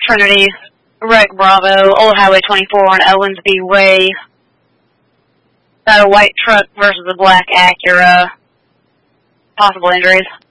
Trinity, Wreck Bravo, Old Highway 24 on Owensby Way. Got a white truck versus a black Acura. Possible injuries.